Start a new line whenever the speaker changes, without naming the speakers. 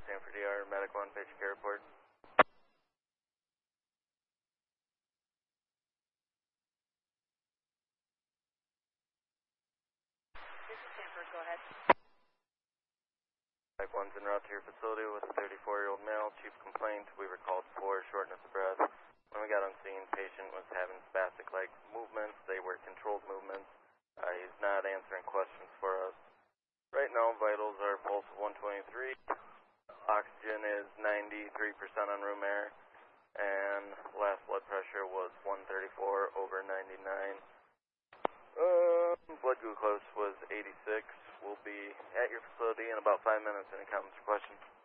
Stanford ER, Medic 1, patient care report.
This is Stanford, go ahead.
Medic 1's en route to your facility with a 34-year-old male. Chief complaint, we were called for shortness of breath. When we got on scene, patient was having spastic-like movements. They were controlled movements. He's not answering questions for us. Right now, vitals are pulse of 123. Oxygen is 93% on room air. And last blood pressure was 134 over 99. Blood glucose was 86. We'll be at your facility in about 5 minutes. Any comments or questions?